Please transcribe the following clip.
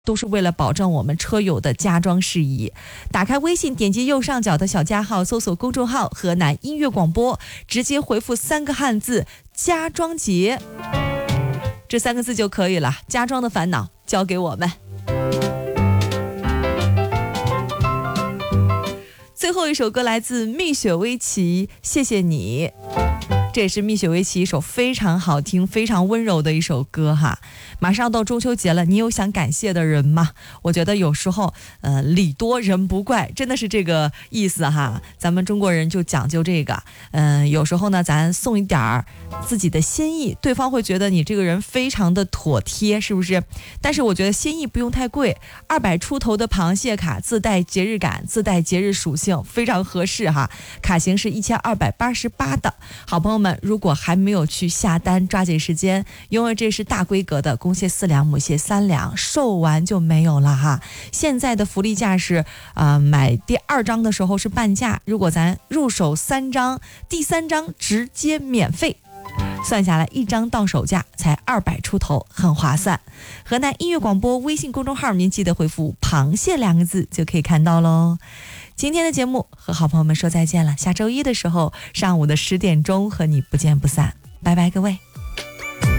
都是为了保证我们车友的家装事宜。打开微信，点击右上角的小加号，搜索公众号河南音乐广播，直接回复3个汉字家装节，这3个字就可以了。家装的烦恼交给我们。最后一首歌来自蜜雪薇琪，谢谢你。这也是蜜雪薇琪一首非常好听非常温柔的一首歌哈。马上到中秋节了，你有想感谢的人吗？我觉得有时候礼多人不怪，真的是这个意思哈。咱们中国人就讲究这个，有时候呢咱送一点自己的心意，对方会觉得你这个人非常的妥帖，是不是？但是我觉得心意不用太贵，200出头的螃蟹卡自带节日感，自带节日属性，非常合适哈。卡型是1288的。好朋友们，如果还没有去下单，抓紧时间，因为这是大规格的公蟹4两母蟹3两，售完就没有了哈。现在的福利价是买第2张的时候是半价，如果咱入手3张，第3张直接免费，算下来1张到手价才200出头，很划算。河南音乐广播微信公众号，您记得回复螃蟹2个字就可以看到喽。今天的节目和好朋友们说再见了，下周一的时候上午的10点钟和你不见不散，拜拜各位。